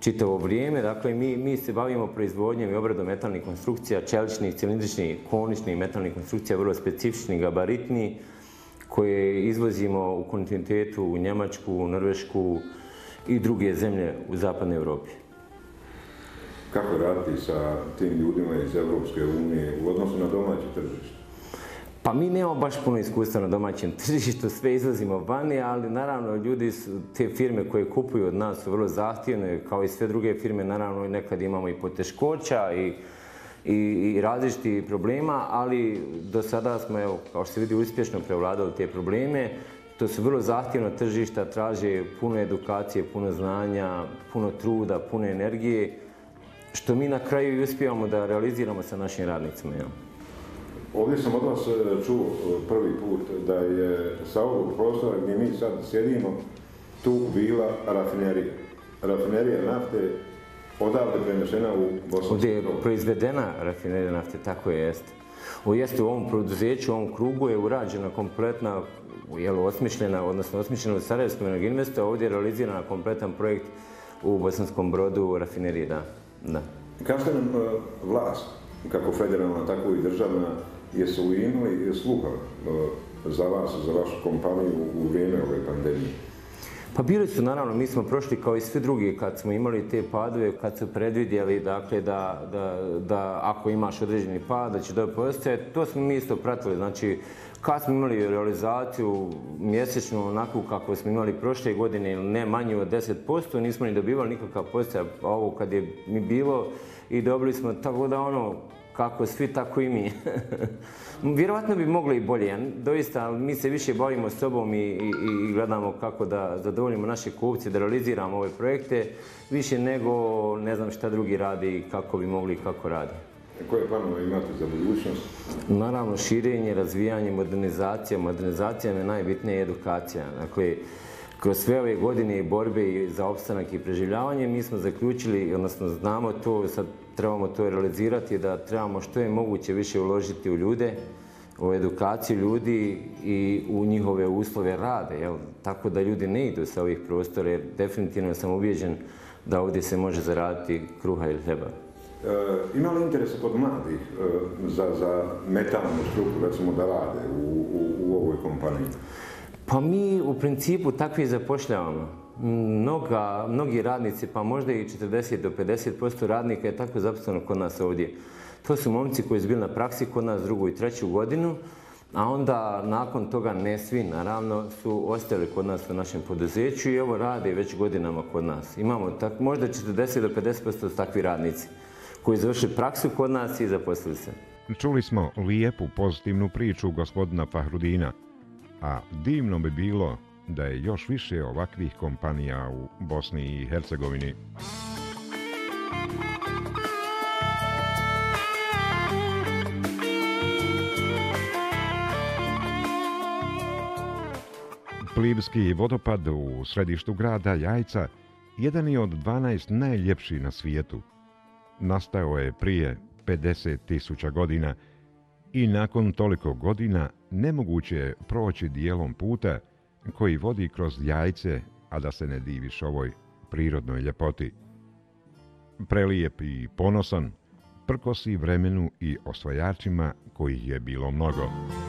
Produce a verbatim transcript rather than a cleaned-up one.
čitavo vrijeme. Dakle, mi, mi se bavimo proizvodnjom i obradom metalnih konstrukcija, čeličnih, cilindričnih, koničnih metalnih konstrukcija, vrlo specifičnih, gabaritnih, koje izvozimo u kontinentetu, u Njemačku, u Norvešku i druge zemlje u zapadnoj Evropi. Kako raditi sa tim ljudima iz Evropske unije u odnosu na domaće tržište? Pa mi nemamo baš puno iskustva na domaćem tržištu, sve izlazimo vani, ali naravno ljudi su, te firme koje kupuju od nas su vrlo zahtjevne, kao i sve druge firme, naravno nekad imamo i poteškoća i, i, i različitih problema, ali do sada smo, evo, kao što se vidi, uspješno prevladali te probleme. To su vrlo zahtjevna tržišta, traže puno edukacije, puno znanja, puno truda, puno energije, što mi na kraju i uspijemo da realiziramo sa našim radnicima. Ja. Ovdje sam od vas čuo prvi put da je sa ovog prostora gdje mi sad sjedimo tu bila rafinerija. Rafinerija nafte odavde prenešena u Bosansku. Ovdje je proizvedena rafinerija nafte, tako je jeste. U jeste u ovom produzeću, u ovom krugu je urađena kompletna, jel, osmišljena, odnosno osmišljena u Sarajevskom Energinvestu, a ovdje je realizirana kompletan projekt u Bosanskom Brodu rafinerije, da. da. Kažete nam vlast, kako federalna, tako i državna, jesu li imali sluha za vas, za vašu kompaniju u vrijeme ove pandemije? Pa bili su, naravno, mi smo prošli kao i svi drugi kad smo imali te padove, kad su predvidjeli, dakle, da, da, da ako imaš određeni pad, da će dobro postojati, to smo mi isto pratili. Znači, kad smo imali realizaciju mjesečno onako kako smo imali prošle godine, ne manje od deset posto, nismo ni dobivali nikakav postojak, a ovo kad je mi bilo i dobili smo, tako da ono, kako svi, tako i mi. Vjerovatno bi mogli i bolje, doista, ali mi se više bavimo sobom i, i, i gledamo kako da zadovoljimo naše kupce, da realiziramo ove projekte, više nego ne znam šta drugi radi i kako bi mogli i kako radi. Koje planove imate za budućnost? Naravno, širenje, razvijanje, modernizacija. Modernizacija je najbitnija edukacija. Dakle, kroz sve ove godine i borbe za opstanak i preživljavanje, mi smo zaključili, odnosno znamo to, sad trebamo to realizirati, da trebamo što je moguće više uložiti u ljude, u edukaciju ljudi i u njihove uslove rade. Jel? Tako da ljudi ne idu sa ovih prostora, jer definitivno sam ubijeđen da ovdje se može zaraditi kruha ili hljeba. E, ima li interesa kod mladih e, za, za metalnu struku, recimo, da rade u, u, u ovoj kompaniji? Pa mi u principu takvi zapošljavamo. Mnoga, mnogi radnici, pa možda i četrdeset do pedeset posto radnika je tako zaposleno kod nas ovdje. To su momci koji su bili na praksi kod nas drugu i treću godinu, a onda nakon toga ne svi, naravno, su ostali kod nas u našem poduzeću i evo rade već godinama kod nas. Imamo tak, možda četrdeset do pedeset posto takvi radnici koji završili praksu kod nas i zaposlili se. Čuli smo lijepu pozitivnu priču gospodina Fahrudina, a divno bi bilo da je još više ovakvih kompanija u Bosni i Hercegovini. Plivski vodopad u središtu grada Jajca jedan je od dvanaest najljepših na svijetu. Nastao je prije pedeset tisuća godina i nakon toliko godina nemoguće je proći dijelom puta koji vodi kroz Jajce, a da se ne diviš ovoj prirodnoj ljepoti. Prelijep i ponosan, prkosi vremenu i osvajačima kojih je bilo mnogo.